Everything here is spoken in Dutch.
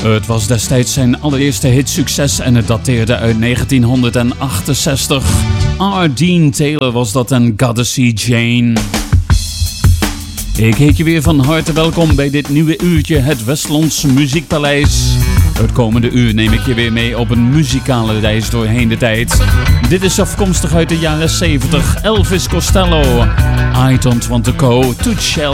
Het was destijds zijn allereerste hitsucces en het dateerde uit 1968. R. Dean Taylor was dat en Gotta See Jane. Ik heet je weer van harte welkom bij dit nieuwe uurtje, het Westlands Muziekpaleis. Het komende uur neem ik je weer mee op een muzikale reis doorheen de tijd. Dit is afkomstig uit de jaren 70, Elvis Costello. I don't want to go to Chelsea.